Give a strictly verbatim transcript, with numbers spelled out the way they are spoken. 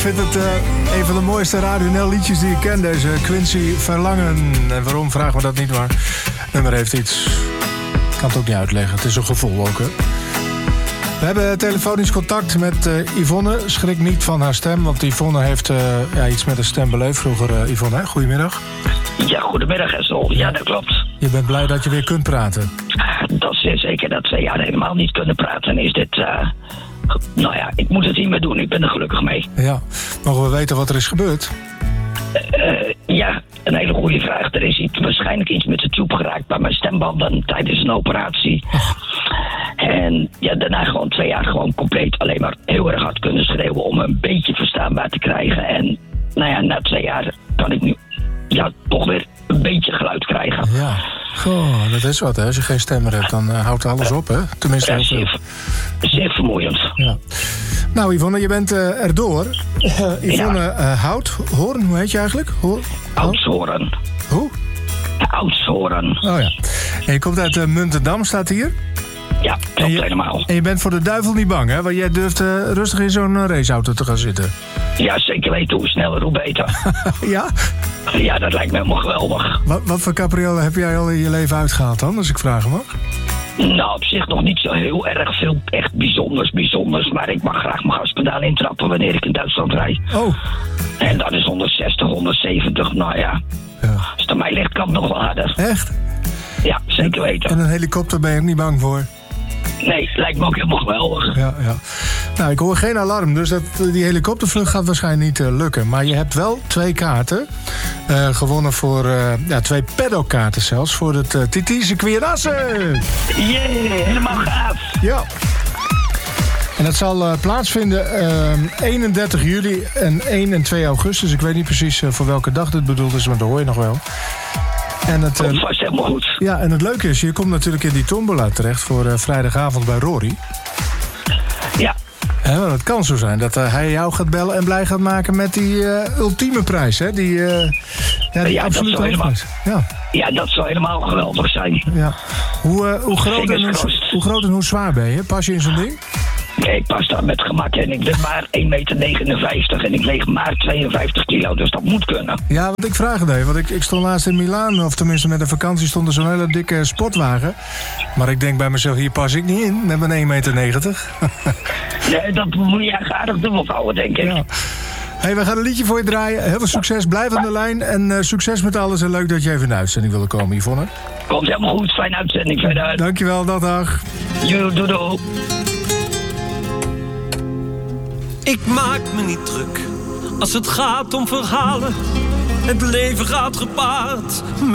Ik vind het uh, een van de mooiste Radio N L liedjes die ik ken, deze Quincy Verlangen. En waarom, vragen we dat niet, maar het nummer heeft iets. Ik kan het ook niet uitleggen, het is een gevoel ook, hè. We hebben telefonisch contact met uh, Yvonne. Schrik niet van haar stem, want Yvonne heeft uh, ja, iets met een stem beleefd vroeger. Uh, Yvonne, hè? Goedemiddag. Ja, goedemiddag, Essel. Ja, dat klopt. Je bent blij dat je weer kunt praten. Dat is zeker. Dat twee jaar helemaal niet kunnen praten is dit... Uh, nou ja, ik moet het niet meer doen. Ik ben er gelukkig mee. Ja, mogen we weten wat er is gebeurd? Uh, uh, ja, een hele goede vraag. Er is iets, waarschijnlijk iets met de tube geraakt bij mijn stembanden tijdens een operatie. En ja, daarna gewoon twee jaar gewoon compleet alleen maar heel erg hard kunnen schreeuwen om een beetje verstaanbaar te krijgen. En nou ja, na twee jaar kan ik nu ja, toch weer een beetje geluid krijgen. Ja, goh, dat is wat, hè. Als je geen stem meer hebt, dan uh, houdt alles op, hè. Tenminste, heel veel. Zeer, zeer vermoeiend. Ja. Nou, Yvonne, je bent uh, erdoor. Uh, Yvonne ja. uh, Hout, Hoorn, hoe heet je eigenlijk? Hoor, Oudshoorn. Hoe? Oudshoorn. Oh ja. En je komt uit uh, Muntendam, staat hier? Ja, klopt je, helemaal. En je bent voor de duivel niet bang, hè? Want jij durft uh, rustig in zo'n uh, raceauto te gaan zitten. Ja, zeker weten. Hoe sneller, hoe beter. Ja? Ja, dat lijkt me helemaal geweldig. Wat, wat voor capriolen heb jij al in je leven uitgehaald dan, als ik vragen mag? Nou, op zich nog niet zo heel erg veel echt bijzonders, bijzonders. Maar ik mag graag mijn gaspedaal intrappen wanneer ik in Duitsland rijd. Oh. En dat is honderdzestig, honderdzeventig. Nou ja, ja. Als het aan mij ligt, kan het nog wel harder. Echt? Ja, zeker weten. En een helikopter ben je ook niet bang voor? Nee, lijkt me ook helemaal geweldig. Ja, ja. Nou, ik hoor geen alarm, dus dat, die helikoptervlucht gaat waarschijnlijk niet uh, lukken. Maar je hebt wel twee kaarten uh, gewonnen voor, uh, ja, twee paddockkaarten zelfs, voor het uh, T T-circuit Assen. Jee, helemaal gaaf. Ja. En dat zal uh, plaatsvinden uh, eenendertig juli en één en twee augustus. Ik weet niet precies uh, voor welke dag dit bedoeld is, maar dat hoor je nog wel. En het, komt vast helemaal goed. Ja, en het leuke is, je komt natuurlijk in die tombola terecht voor uh, vrijdagavond bij Rory. Ja. He, maar het kan zo zijn dat uh, hij jou gaat bellen en blij gaat maken met die uh, ultieme prijs, hè? Die, uh, ja, die ja, absolute dat helemaal, ja. ja, dat zou helemaal geweldig zijn. Ja. Hoe, uh, hoe, groot en hoe, hoe groot en hoe zwaar ben je? Pas je in zo'n ding? Nee, ik pas daar met gemak en ik ben maar één meter negenenvijftig en ik weeg maar tweeënvijftig kilo, dus dat moet kunnen. Ja, want ik vraag het even, want ik, ik stond laatst in Milaan, of tenminste met een vakantie stond er zo'n hele dikke sportwagen. Maar ik denk bij mezelf, hier pas ik niet in, met mijn één meter negentig. Nee, dat moet je eigenlijk aardig dubbel houden, denk ik. Ja. Hey, we gaan een liedje voor je draaien. Heel veel succes, blijf aan de lijn en uh, succes met alles. En leuk dat je even in de uitzending wilde komen, Yvonne. Komt helemaal goed, fijne uitzending verder. Dankjewel, dag dag. Jo, doei doei. Ik maak me niet druk als het gaat om verhalen. Het leven gaat gepaard